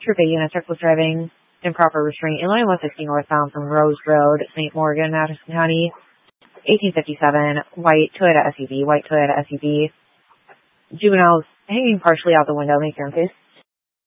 Troop 8 units reckless driving, improper restraint, inline 160 northbound from Rose Road, St. Morgan, Madison County, 1857, white Toyota SUV, juveniles hanging partially out the window, make your own case.